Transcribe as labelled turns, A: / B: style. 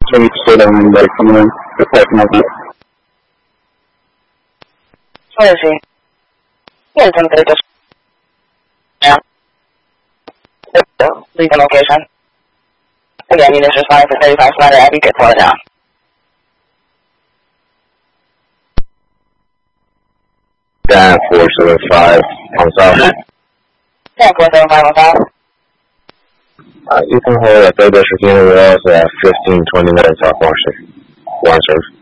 A: So each state of mind, like, coming in, reflecting on that.
B: Where is he? He is in the district. Yeah. Leave the location. Again, you just respond to 35 Slider Abbey, get far down.
C: Dan 475 on south.
B: Dan 475 on south.
C: You can hold at 3rd District Unit Wells at 1520 minutes off Marshall. One serve.